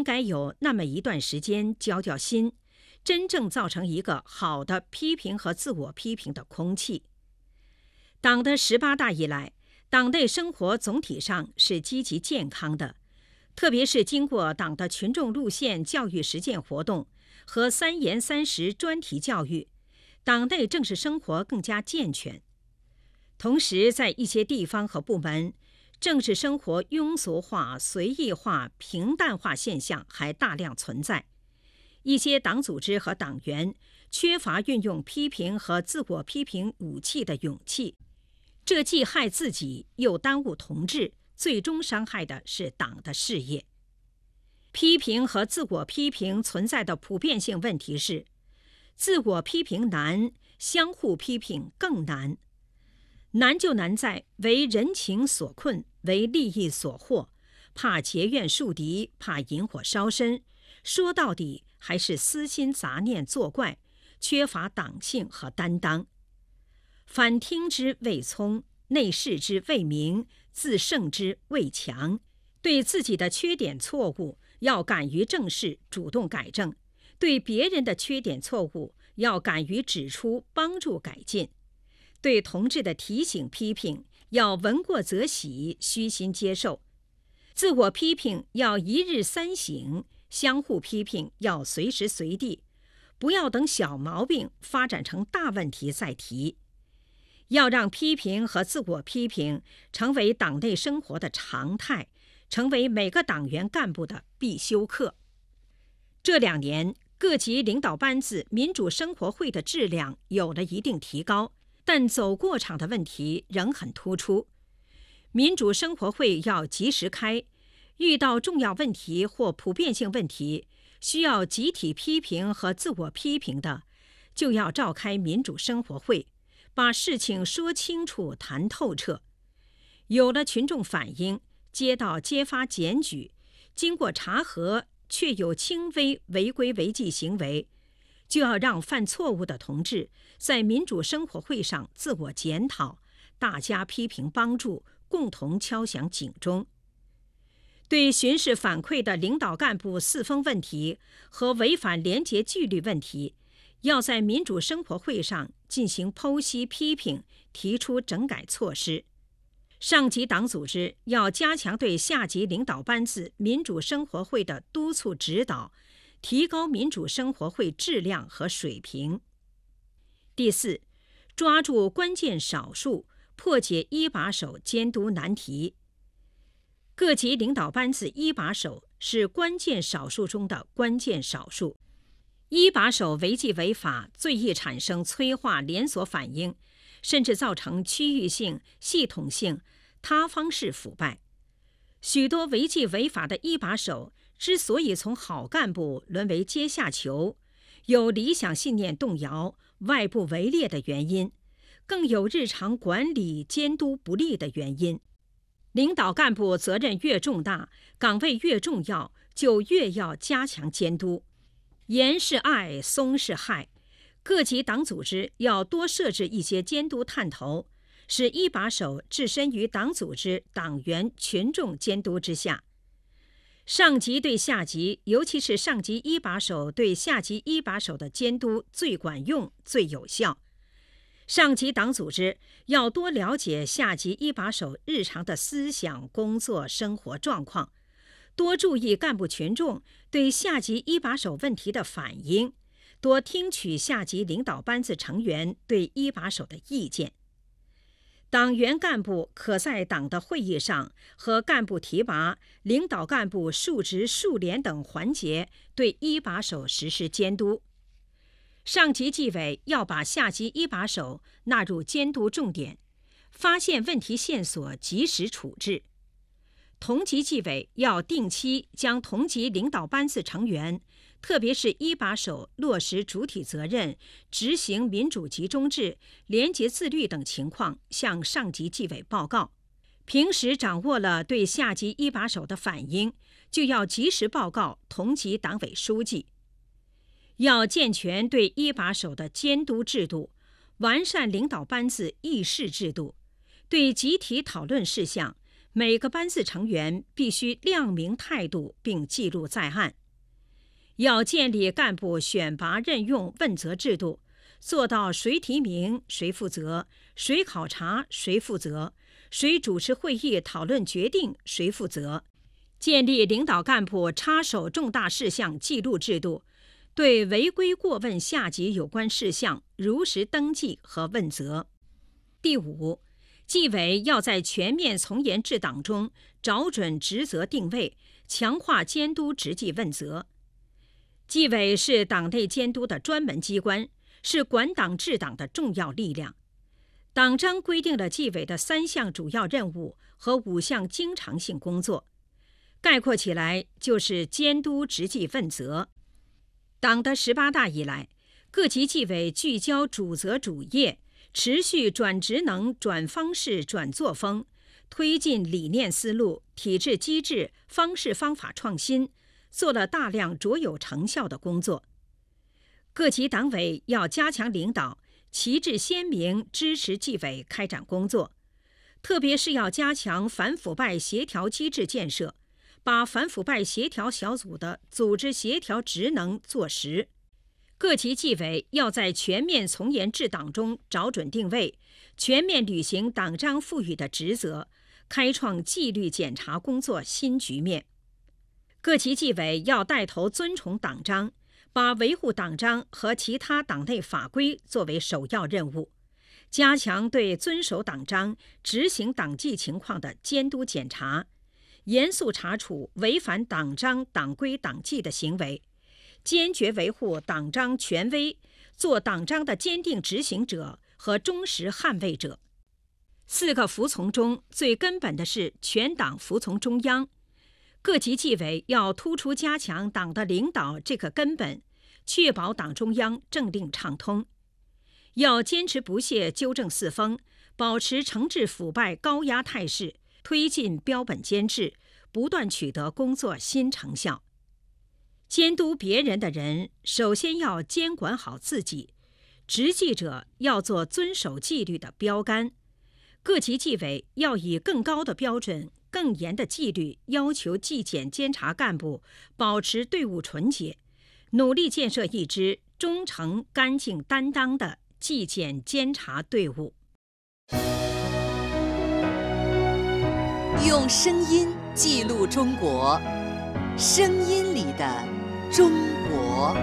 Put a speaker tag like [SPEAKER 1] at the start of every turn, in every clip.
[SPEAKER 1] 该有那么一段时间交交心，真正造成一个好的批评和自我批评的空气。党的18大以来，党内生活总体上是积极健康的，特别是经过党的群众路线教育实践活动和3严3实专题教育，党内政治生活更加健全。同时，在一些地方和部门，政治生活庸俗化、随意化、平淡化现象还大量存在。一些党组织和党员缺乏运用批评和自我批评武器的勇气，这既害自己，又耽误同志，最终伤害的是党的事业。批评和自我批评存在的普遍性问题是：自我批评难，相互批评更难。难就难在为人情所困，为利益所惑，怕结怨树敌，怕引火烧身，说到底还是私心杂念作怪，缺乏党性和担当。反听之谓聪，内视之谓明，自胜之谓强。对自己的缺点错误要敢于正视，主动改正；对别人的缺点错误要敢于指出，帮助改进。对同志的提醒批评要闻过则喜，虚心接受；自我批评要一日3省，相互批评要随时随地，不要等小毛病发展成大问题再提。要让批评和自我批评成为党内生活的常态，成为每个党员干部的必修课。这2年，各级领导班子民主生活会的质量有了一定提高，但走过场的问题仍很突出。民主生活会要及时开，遇到重要问题或普遍性问题，需要集体批评和自我批评的，就要召开民主生活会，把事情说清楚、谈透彻。有了群众反映，接到揭发检举，经过查核确有轻微违规违纪行为，就要让犯错误的同志在民主生活会上自我检讨，大家批评帮助，共同敲响警钟。对巡视反馈的领导干部4风问题和违反廉洁纪律问题，要在民主生活会上进行剖析批评，提出整改措施。上级党组织要加强对下级领导班子民主生活会的督促指导，提高民主生活会质量和水平。第4，抓住关键少数，破解一把手监督难题。各级领导班子一把手是关键少数中的关键少数。一把手违纪违法，最易产生催化连锁反应，甚至造成区域性、系统性、他方式腐败。许多违纪违法的一把手之所以从好干部沦为阶下囚，有理想信念动摇、外部围猎的原因，更有日常管理监督不力的原因。领导干部责任越重大，岗位越重要，就越要加强监督。严是爱，松是害。各级党组织要多设置一些监督探头，使一把手置身于党组织、党员、群众监督之下。上级对下级，尤其是上级一把手对下级一把手的监督最管用、最有效。上级党组织要多了解下级一把手日常的思想、工作、生活状况，多注意干部群众对下级一把手问题的反应，多听取下级领导班子成员对一把手的意见。党员干部可在党的会议上和干部提拔、领导干部述职述联等环节对一把手实施监督。上级纪委要把下级一把手纳入监督重点，发现问题线索及时处置。同级纪委要定期将同级领导班子成员，特别是一把手落实主体责任、执行民主集中制、廉洁自律等情况向上级纪委报告。平时掌握了对下级一把手的反应，就要及时报告同级党委书记。要健全对一把手的监督制度，完善领导班子议事制度，对集体讨论事项， 每个班次成员必须亮明态度并记录在案。要建立干部选拔任用问责制度，做到谁提名谁负责，谁考察谁负责，谁主持会议讨论决定谁负责。建立领导干部插手重大事项记录制度，对违规过问下级有关事项如实登记和问责。第五，纪委要在全面从严治党中找准职责定位，强化监督执纪问责。纪委是党内监督的专门机关，是管党治党的重要力量。党章规定了纪委的3项主要任务和5项经常性工作，概括起来就是监督执纪问责。党的18大以来，各级纪委聚焦主责主业，持续转职能、转方式、转作风，推进理念思路、体制机制、方式方法创新，做了大量卓有成效的工作。各级党委要加强领导，旗帜鲜明支持纪委开展工作，特别是要加强反腐败协调机制建设，把反腐败协调小组的组织协调职能做实。各级纪委要在全面从严治党中找准定位，全面履行党章赋予的职责，开创纪律检查工作新局面。各级纪委要带头尊崇党章，把维护党章和其他党内法规作为首要任务，加强对遵守党章、执行党纪情况的监督检查，严肃查处违反党章、党规、党纪的行为，坚决维护党章权威，做党章的坚定执行者和忠实捍卫者。4个服从中最根本的是全党服从中央。各级纪委要突出加强党的领导这个根本，确保党中央政令畅通。要坚持不懈纠正四风，保持惩治腐败高压态势，推进标本兼治，不断取得工作新成效。监督别人的人，首先要监管好自己。执纪者要做遵守纪律的标杆。各级纪委要以更高的标准、更严的纪律要求纪检监察干部保持队伍纯洁，努力建设一支忠诚、干净、担当的纪检监察队伍。
[SPEAKER 2] 用声音记录中国，声音里的中国。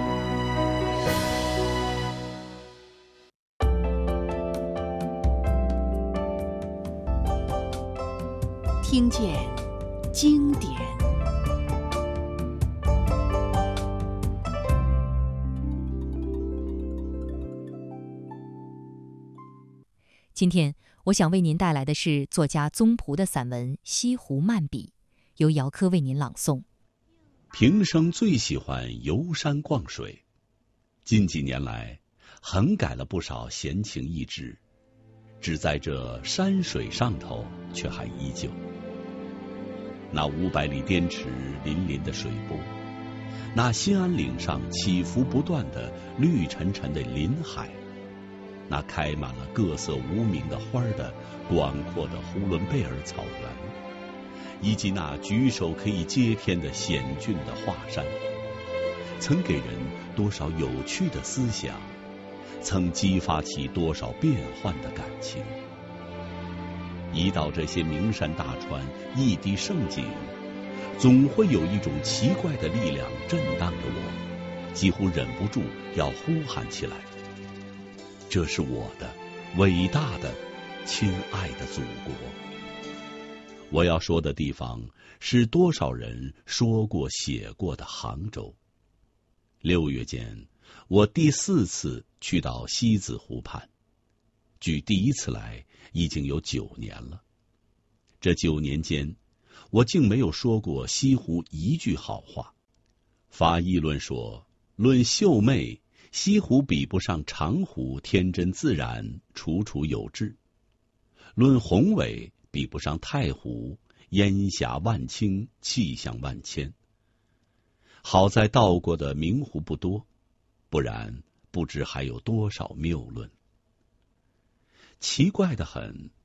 [SPEAKER 2] 听见经典。
[SPEAKER 3] 今天我想为您带来的是作家宗璞的散文《西湖漫笔》，由姚科为您朗诵。
[SPEAKER 4] 平生最喜欢游山逛水，近几年来横改了不少闲情逸致，只在这山水上头却还依旧。那500里滇池粼粼的水波，那新安岭上起伏不断的绿沉沉的林海，那开满了各色无名的花的广阔的呼伦贝尔草原，以及那举手可以接天的险峻的华山，曾给人多少有趣的思想，曾激发起多少变幻的感情。一到这些名山大川、一滴胜景，总会有一种奇怪的力量震荡着我，几乎忍不住要呼喊起来：这是我的伟大的亲爱的祖国。我要说的地方是多少人说过写过的杭州。6月间，我第4次去到西子湖畔，距第1次来已经有9年了。这9年间，我竟没有说过西湖一句好话。发议论说，论秀媚，西湖比不上长湖天真自然、楚楚有致；论宏伟，比不上太湖烟霞万顷、气象万千。好在到过的名湖不多，不然不知还有多少谬论。奇怪得很，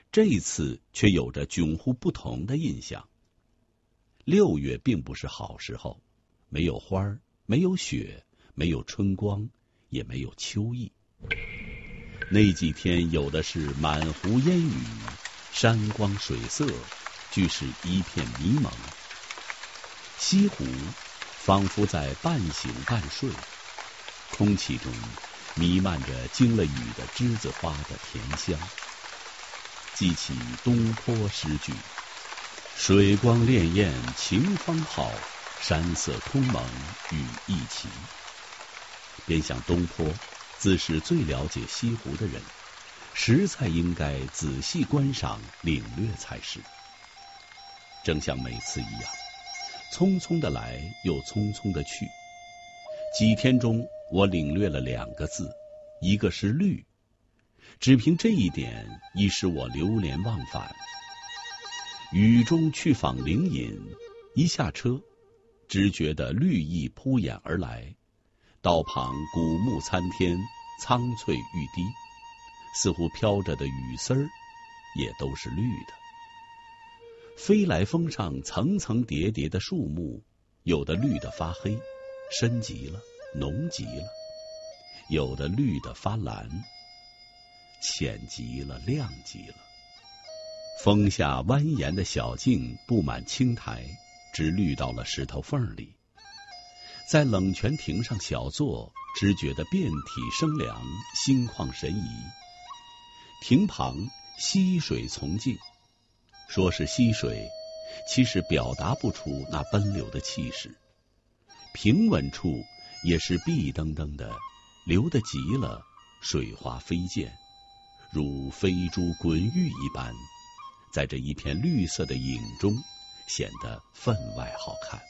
[SPEAKER 4] 这一次却有着迥乎不同的印象。6月并不是好时候，没有花儿，没有雪，没有春光，也没有秋意。那几天有的是满湖烟雨，山光水色，俱是一片迷蒙。西湖仿佛在半醒半睡，空气中弥漫着经了雨的栀子花的甜香。记起东坡诗句：水光潋滟晴方好，山色空蒙雨亦奇。便想东坡自是最了解西湖的人，实在应该仔细观赏领略才是。正像每次一样，匆匆的来又匆匆的去。几天中我领略了2个字，一个是绿，只凭这一点已使我流连忘返。雨中去访灵隐，一下车只觉得绿意扑眼而来，道旁古木参天，苍翠欲滴，似乎飘着的雨丝儿也都是绿的。飞来峰上层层叠叠的树木，有的绿得发黑，深极了，浓极了；有的绿得发蓝，浅极了，亮极了。峰下蜿蜒的小径布满青苔，直绿到了石头缝里。在冷泉亭上小坐，只觉得遍体生凉，心旷神怡。亭旁溪水从静，说是溪水，其实表达不出那奔流的气势。平稳处也是碧登登的，流得急了，水花飞溅，如飞珠滚玉一般，在这一片绿色的影中显得分外好看。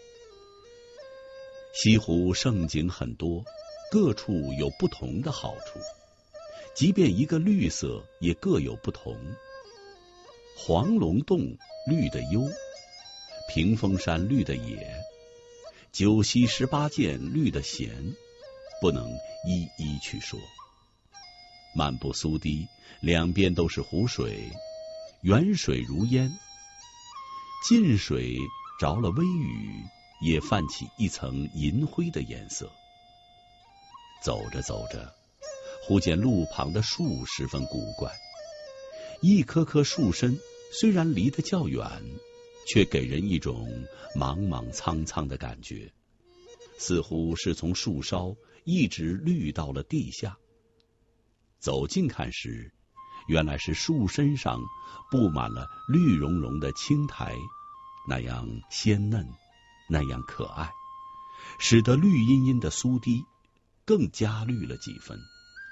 [SPEAKER 4] 西湖胜景很多，各处有不同的好处，即便一个绿色也各有不同。黄龙洞绿的幽，屏风山绿的野，九溪18涧绿的闲，不能一一去说。漫步苏堤，两边都是湖水，远水如烟，近水着了微雨，也泛起一层银灰的颜色。走着走着，忽见路旁的树十分古怪，一棵棵树身虽然离得较远，却给人一种茫茫苍苍的感觉，似乎是从树梢一直绿到了地下。走近看时，原来是树身上布满了绿茸茸的青苔，那样鲜嫩，那样可爱，使得绿茵茵的苏堤更加绿了几分。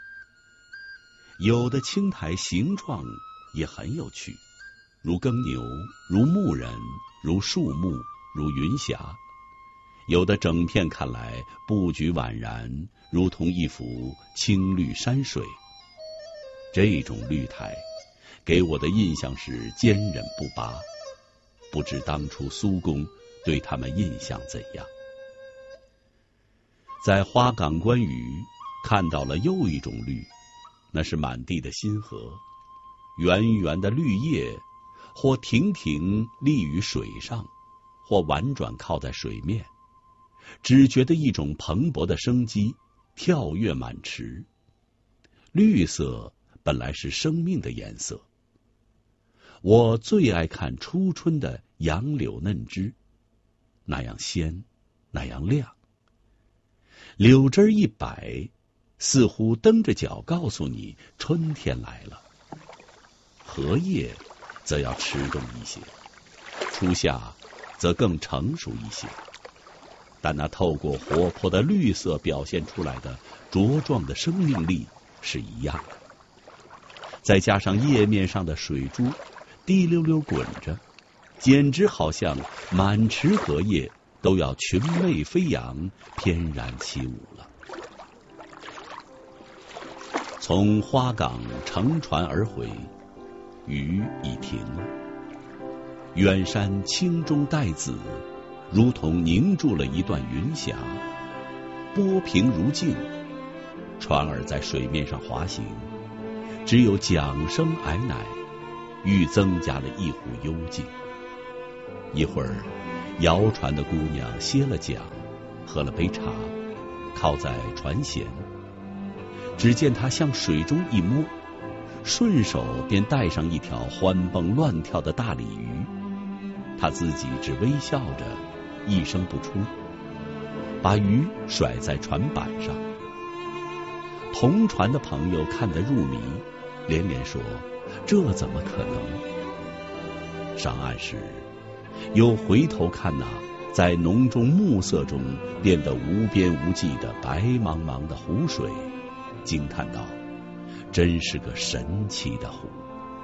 [SPEAKER 4] 有的青苔形状也很有趣，如耕牛，如牧人，如树木，如云霞；有的整片看来布局宛然，如同一幅青绿山水。这种绿苔给我的印象是坚韧不拔，不知当初苏公对他们印象怎样。在花港观鱼，看到了又一种绿，那是满地的新荷，圆圆的绿叶，或亭亭立于水上，或婉转靠在水面，只觉得一种蓬勃的生机，跳跃满池。绿色本来是生命的颜色，我最爱看初春的杨柳嫩枝，那样鲜，那样亮。柳枝一摆，似乎蹬着脚告诉你春天来了。荷叶则要持重一些，初夏则更成熟一些，但那透过活泼的绿色表现出来的茁壮的生命力是一样的。再加上叶面上的水珠滴溜溜滚着，简直好像满池荷叶都要群袂飞扬，翩然起舞了。从花港乘船而回，雨已停了，远山青中带紫，如同凝住了一段云霞，波平如镜，船儿在水面上滑行，只有桨声矮乃， 愈增加了一股幽静。一会儿，摇船的姑娘歇了桨，喝了杯茶，靠在船舷。只见她向水中一摸，顺手便带上一条欢蹦乱跳的大鲤鱼。她自己只微笑着，一声不出，把鱼甩在船板上。同船的朋友看得入迷，连连说：“这怎么可能？”上岸时，又回头看那在浓重暮色中变得无边无际的白茫茫的湖水，惊叹道：“真是个神奇的湖。”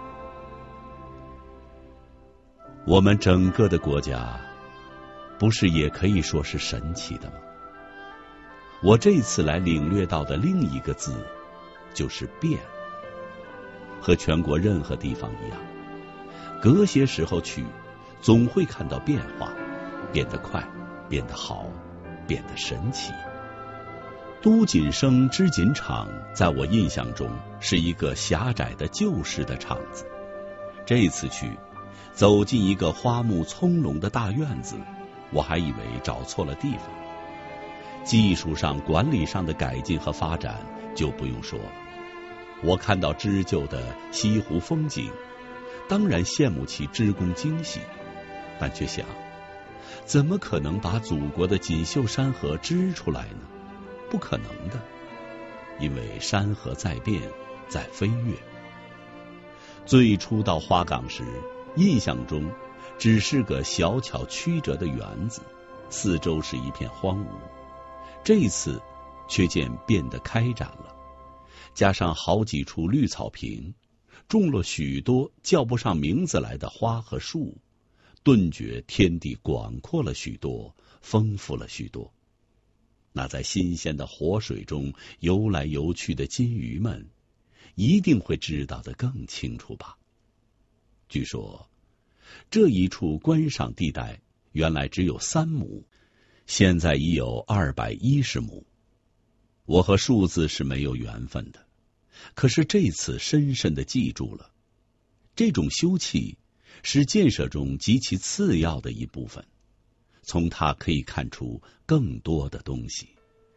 [SPEAKER 4] 我们整个的国家，不是也可以说是神奇的吗？我这次来领略到的另一个字，就是变。和全国任何地方一样，隔些时候去，总会看到变化，变得快，变得好，变得神奇。都锦生织锦厂在我印象中是一个狭窄的旧式的厂子，这次去走进一个花木葱茏的大院子，我还以为找错了地方。技术上、管理上的改进和发展就不用说了。我看到织就的西湖风景，当然羡慕其织工精细，但却想，怎么可能把祖国的锦绣山河织出来呢？不可能的，因为山河在变，在飞跃。最初到花岗时，印象中只是个小巧曲折的园子，四周是一片荒芜。这次却见变得开展了，加上好几处绿草坪，种了许多叫不上名字来的花和树，顿觉天地广阔了许多，丰富了许多。那在新鲜的活水中游来游去的金鱼们，一定会知道得更清楚吧。据说这一处观赏地带原来只有3亩，现在已有210亩。我和数字是没有缘分的，可是这次深深地记住了，这种休憩是建设中极其次要的一部分，从它可以看出更多的东西。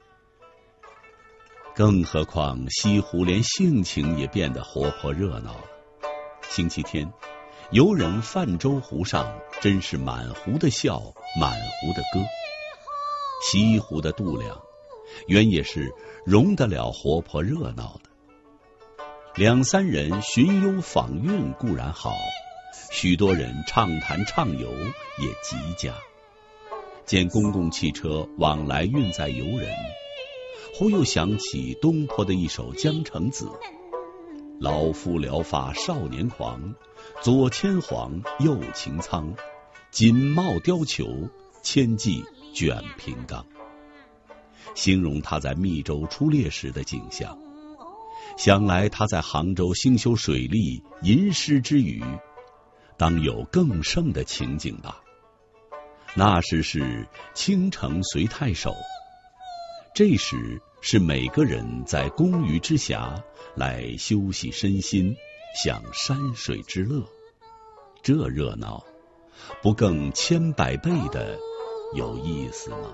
[SPEAKER 4] 更何况西湖连性情也变得活泼热闹了。星期天，游人泛舟湖上，真是满湖的笑，满湖的歌。西湖的度量，原也是容得了活泼热闹的。2、3人寻幽访韵固然好，许多人畅谈畅游也极佳。见公共汽车往来运载游人，忽又想起东坡的一首《江城子》：老夫聊发少年狂，左牵黄，右擎苍，锦帽貂裘，千骑卷平冈。形容他在密州出猎时的景象。想来他在杭州兴修水利、吟诗之余，当有更盛的情景吧。那时是倾城随太守，这时是每个人在公余之暇来休息身心，享山水之乐。这热闹不更千百倍的有意思吗？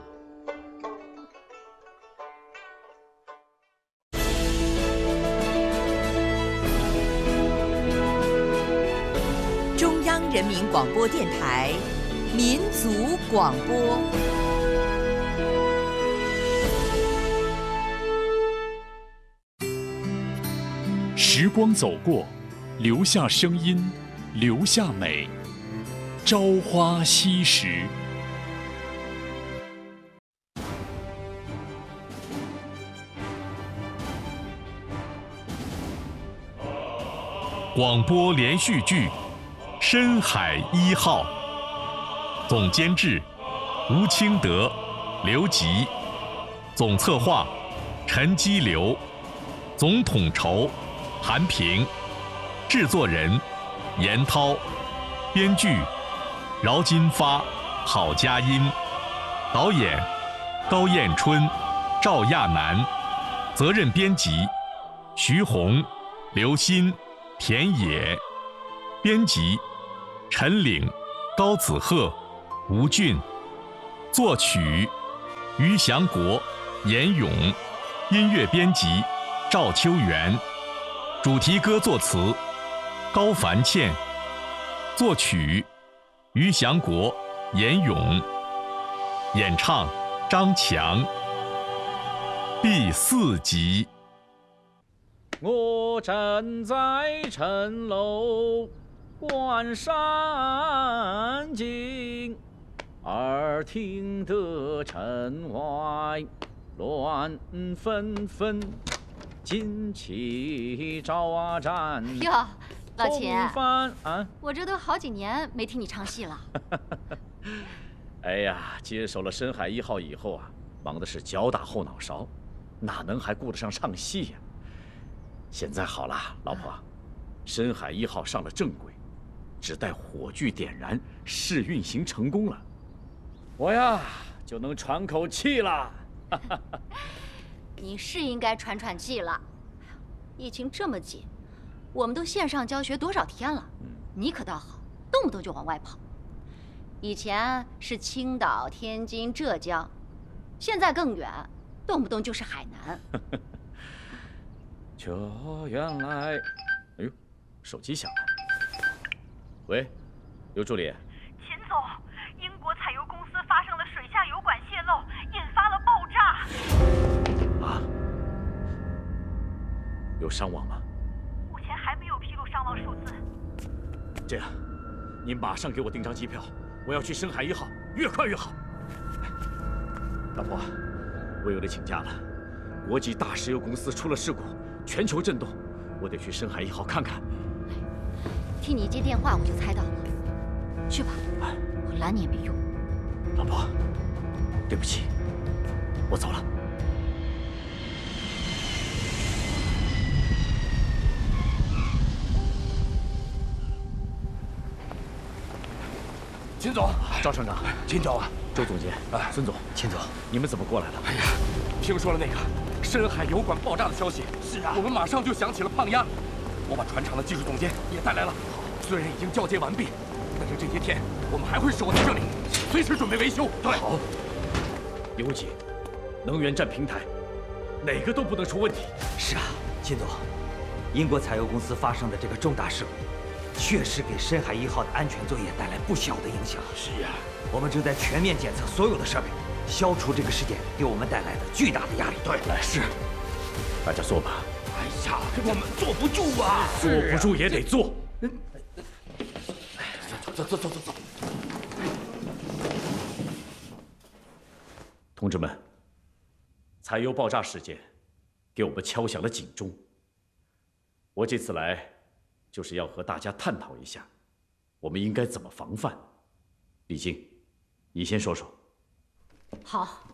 [SPEAKER 2] 中央人民广播电台民族广播。
[SPEAKER 5] 时光走过，留下声音，留下美。朝花夕拾。广播连续剧《深海1号》，总监制吴清德、刘吉，总策划陈基流，总统筹韩平，制作人严涛，编剧饶金发、郝佳音，导演高彦春、赵亚楠，责任编辑徐红、刘鑫、田野， 编辑陈岭、高子鹤、吴俊，作曲于祥国、严勇，音乐编辑赵秋元，主题歌作词高凡倩，作曲于祥国、严勇，演唱张强。第4集。
[SPEAKER 6] 我站在城楼观山景，耳听得城外乱纷纷，旌旗招展。
[SPEAKER 7] 哟，老秦，
[SPEAKER 6] 我
[SPEAKER 7] 这都好几年没听你唱戏了。
[SPEAKER 6] 哎呀，接手了深海1号以后啊，忙的是脚打后脑勺，哪能还顾得上唱戏呀？现在好了，老婆，深海1号上了正轨，只待火炬点燃，试运行成功了，我呀就能喘口气了。
[SPEAKER 7] 你是应该喘喘气了。疫情这么紧，我们都线上教学多少天了，你可倒好，动不动就往外跑。以前是青岛、天津、浙江，现在更远，动不动就是海南。
[SPEAKER 6] 这原来，哎呦，手机响了。喂，刘助理。
[SPEAKER 8] 秦总，英国采油公司发生了水下油管泄漏，引发了爆炸。
[SPEAKER 6] 啊？有伤亡吗？
[SPEAKER 8] 目前还没有披露伤亡数字。
[SPEAKER 6] 这样，您马上给我订张机票，我要去深海1号，越快越好。老婆，我有得请假了，国际大石油公司出了事故。全球震动，我得去深海1号看看。
[SPEAKER 7] 听你接电话，我就猜到了。去吧，我拦你也没用。
[SPEAKER 6] 老婆，对不起，我走了。
[SPEAKER 9] 秦总，
[SPEAKER 6] 赵厂长，
[SPEAKER 9] 秦总啊，
[SPEAKER 6] 周总监，孙总，秦总，你们怎么过来了？
[SPEAKER 9] 哎呀，听说了那个深海油管爆炸的消息。是啊，我们马上就想起了胖丫，我把船厂的技术总监也带来了。虽然已经交接完毕，但是这些天我们还会守在这里，随时准备维修。对，
[SPEAKER 6] 好。油井、能源站平台，哪个都不能出问题。
[SPEAKER 10] 是啊，秦总，英国采油公司发生的这个重大事故，确实给深海1号的安全作业带来不小的影响。
[SPEAKER 9] 是呀，
[SPEAKER 10] 我们正在全面检测所有的设备，消除这个事件给我们带来的巨大的压力。
[SPEAKER 9] 对，是。
[SPEAKER 6] 大家坐吧。
[SPEAKER 9] 哎呀，我们坐不住啊！
[SPEAKER 6] 坐不住也得坐。
[SPEAKER 9] 走。
[SPEAKER 6] 同志们，采油爆炸事件给我们敲响了警钟。我这次来，就是要和大家探讨一下，我们应该怎么防范。李静，你先说说。
[SPEAKER 11] 好，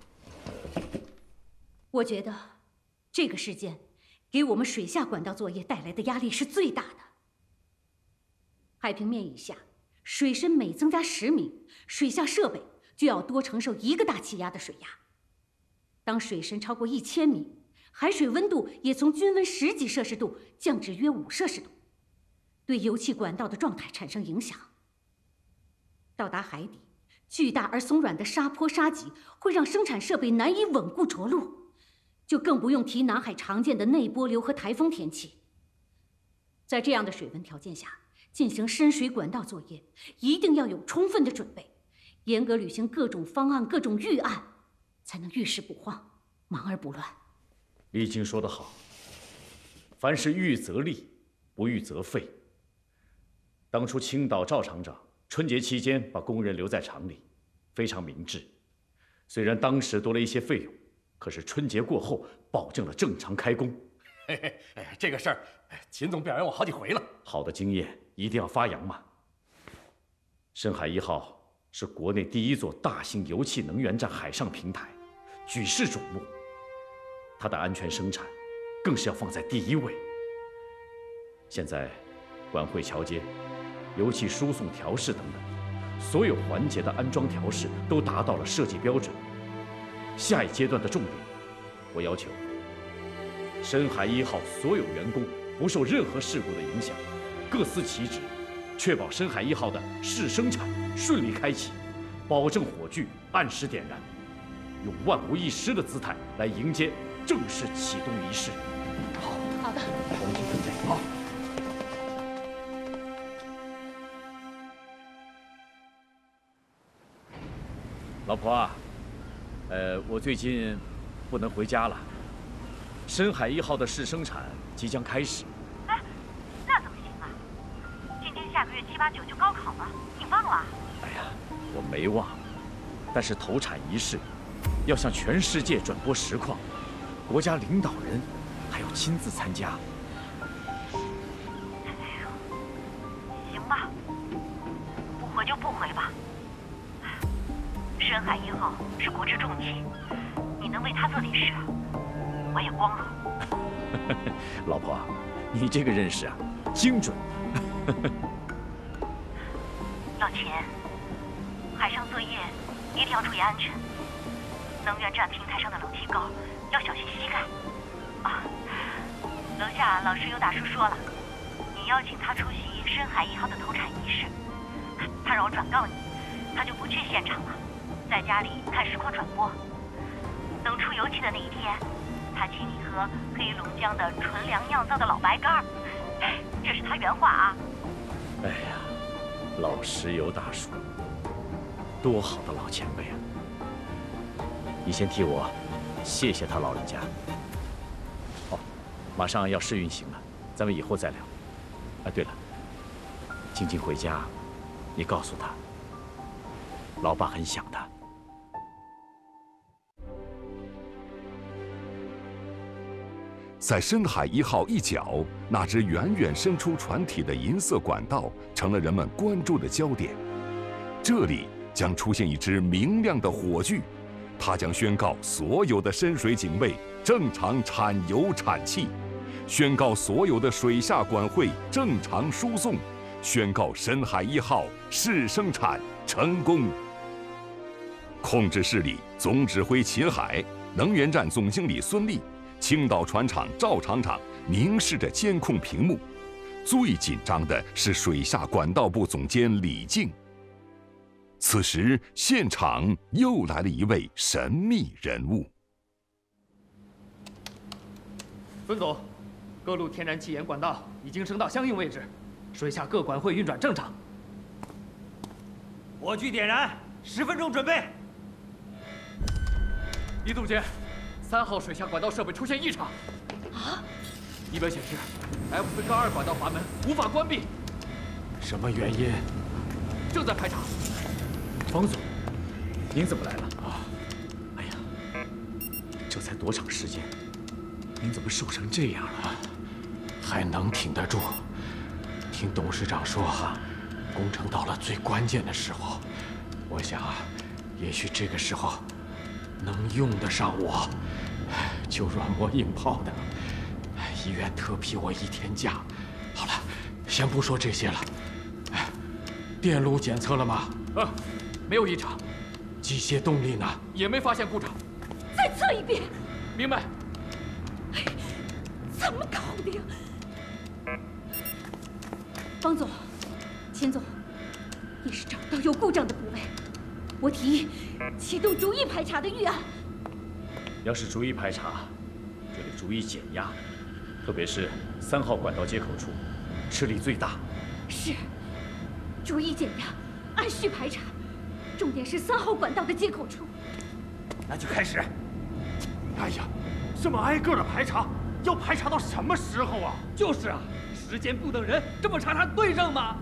[SPEAKER 11] 我觉得这个事件给我们水下管道作业带来的压力是最大的。海平面以下，水深每增加10米，水下设备就要多承受1个大气压的水压。当水深超过1000米，海水温度也从均温10几摄氏度降至约5摄氏度，对油气管道的状态产生影响。到达海底，巨大而松软的沙坡沙脊会让生产设备难以稳固着陆，就更不用提南海常见的内波流和台风天气。在这样的水温条件下进行深水管道作业，一定要有充分的准备，严格履行各种方案、各种预案，才能遇事不慌，忙而不乱。
[SPEAKER 6] 李静说得好，凡事预则立，不预则废。当初青岛赵厂长春节期间把工人留在厂里，非常明智。虽然当时多了一些费用，可是春节过后保证了正常开工。
[SPEAKER 9] 这个事儿，秦总表扬我好几回了。
[SPEAKER 6] 好的经验一定要发扬嘛。深海1号是国内第1座大型油气能源站海上平台，举世瞩目。它的安全生产更是要放在第1位。现在，管会桥接、油气输送调试等等，所有环节的安装调试都达到了设计标准。下一阶段的重点，我要求深海1号所有员工不受任何事故的影响，各司其职， 确保深海1号的试生产顺利开启，保证火炬按时点燃，用万无一失的姿态来迎接正式启动仪式。
[SPEAKER 11] 好的，
[SPEAKER 6] 我们去准备。好。老婆啊，我最近不能回家了。深海1号的试生产即将开始。
[SPEAKER 8] 哎，那怎么行啊？今天下个月7、8、9就高考了，你忘了？
[SPEAKER 6] 哎呀，我没忘，但是投产仪式要向全世界转播实况，国家领导人还要亲自参加。
[SPEAKER 8] 行吧，不回就不回吧。深海1号是国之重器，你能为他做点事，我也光荣。
[SPEAKER 6] 老婆，你这个认识啊，精准。
[SPEAKER 8] 老钱，海上作业一定要注意安全。能源站平台上的楼梯高，要小心膝盖。啊，楼下老石油大叔说了，你邀请他出席深海1号的投产仪式，他让我转告你，他就不去现场了，在家里看实况转播。等出油气的那一天，他请你喝黑龙江的纯粮酿造的老白干儿，这是他原话啊。
[SPEAKER 6] 哎呀，老石油大叔，多好的老前辈啊！你先替我谢谢他老人家。哦，马上要试运行了，咱们以后再聊。啊，对了，静静回家，你告诉他，老爸很想他。
[SPEAKER 12] 在深海1号一角，那只远远伸出船体的银色管道成了人们关注的焦点。这里将出现一支明亮的火炬，它将宣告所有的深水警卫正常产油产气，宣告所有的水下管会正常输送，宣告深海1号试生产成功。控制室里，总指挥秦海，能源站总经理孙立，青岛船厂赵厂长凝视着监控屏幕，最紧张的是水下管道部总监李静。此时，现场又来了一位神秘人物。
[SPEAKER 9] 孙总，各路天然气盐管道已经升到相应位置，水下各管会运转正常。
[SPEAKER 10] 火炬点燃，10分钟准备。
[SPEAKER 9] 李总监，3号水下管道设备出现异常。
[SPEAKER 11] 啊！
[SPEAKER 9] 仪表显示 F4-2管道阀门无法关闭。
[SPEAKER 6] 什么原因？
[SPEAKER 9] 正在排查。
[SPEAKER 6] 方总，您怎么来了？啊！哎呀，这才多长时间，您怎么瘦成这样了？
[SPEAKER 13] 还能挺得住。听董事长说，工程到了最关键的时候，我想，也许这个时候能用得上我。就软磨硬泡的，医院特批我1天假。好了，先不说这些了。电路检测了吗？
[SPEAKER 9] 没有异常。
[SPEAKER 13] 机械动力呢？
[SPEAKER 9] 也没发现故障。
[SPEAKER 11] 再测一遍。
[SPEAKER 9] 明白。
[SPEAKER 11] 怎么搞的呀？方总，秦总，也是找到有故障的部位。我提议启动逐一排查的预案。
[SPEAKER 6] 要是逐一排查，就得逐一减压，特别是3号管道接口处，吃力最大。
[SPEAKER 11] 是，逐一减压，按序排查，重点是3号管道的接口处。
[SPEAKER 10] 那就开始。
[SPEAKER 9] 哎呀，这么挨个的排查，要排查到什么时候啊？就是啊，时间不等人，这么查对上吗？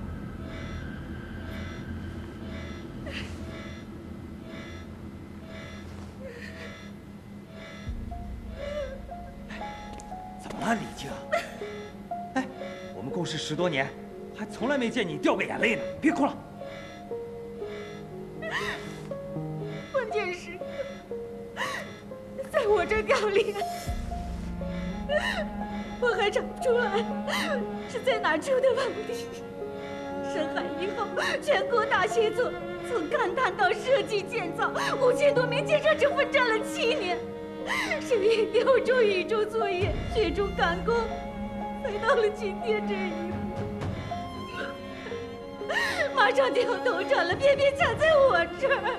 [SPEAKER 10] 怎么了，李静？哎，我们共事10多年，还从来没见你掉过眼泪呢。别哭了。
[SPEAKER 11] 关键是，在我这掉脸，我还找不出来是在哪出的问题。深海1号全国大协作，从勘探到设计建造，5000多名建设成分占了7年。是以丢出宇宙作业，雪中赶工，才到了今天这一步。 马上就要投产了，偏偏卡在我这儿。